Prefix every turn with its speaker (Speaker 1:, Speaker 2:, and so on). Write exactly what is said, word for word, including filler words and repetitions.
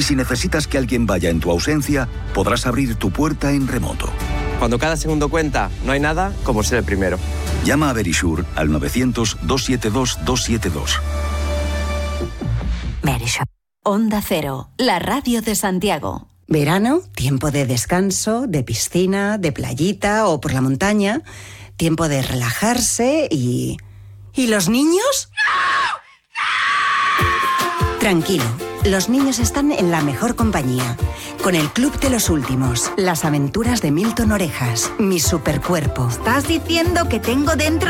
Speaker 1: Y si necesitas que alguien vaya en tu ausencia, podrás abrir tu puerta en remoto.
Speaker 2: Cuando cada segundo cuenta, no hay nada como ser el primero.
Speaker 1: Llama a Verisure al novecientos, doscientos setenta y dos, doscientos setenta y dos.
Speaker 3: Verisure. Onda Cero, la radio de Santiago.
Speaker 4: Verano, tiempo de descanso, de piscina, de playita o por la montaña. Tiempo de relajarse y... ¿Y los niños? Tranquilo, los niños están en la mejor compañía. Con el Club de los Últimos, las aventuras de Milton Orejas, mi supercuerpo.
Speaker 3: ¿Estás diciendo que tengo dentro